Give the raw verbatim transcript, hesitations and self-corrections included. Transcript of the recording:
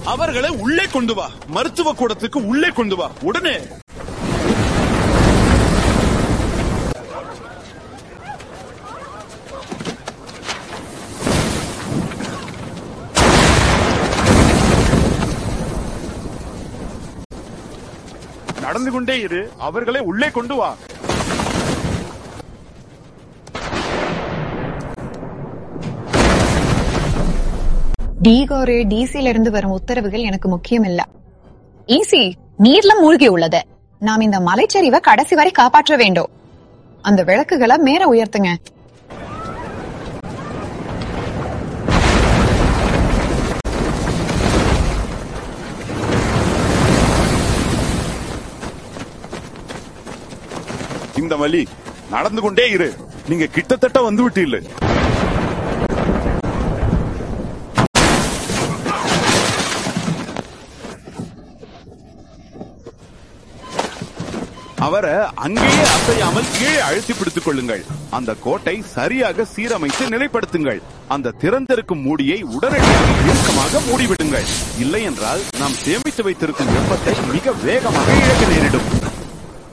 அவர்களை உள்ளே கொண்டு வா. மருத்துவ கூடத்துக்கு உள்ளே கொண்டு வா உடனே. நடந்து கொண்டே இரு. அவர்களை உள்ளே கொண்டு வா. டிகோரே டிசில இருந்து வரும் உத்தரவுகள் எனக்கு முக்கியம் இல்ல. ஈசி நீர்ல மூழ்கி உள்ளது. நாம் இந்த மலைச்சரிவை கடைசி வரை காப்பாற்ற வேண்டும். அந்த விளக்குகளை மேல உயர்த்துங்க. இந்த வழி நடந்து கொண்டே இரு. நீங்க கிட்டத்தட்ட வந்து விட்டீர்கள். அவரை அங்கேயே அசையாமல் கீழே அழுத்தி பிடித்துக் கொள்ளுங்கள். அந்த கோட்டை சரியாக சீரமைத்து நிலைப்படுத்துங்கள். அந்த திறந்திருக்கும் மூடியை உடனடியாக இறுக்கமாக மூடிவிடுங்கள். இல்லை என்றால் நாம் சேமித்து வைத்திருக்கும் வெப்பத்தை மிக வேகமாக இழக்க நேரிடும்.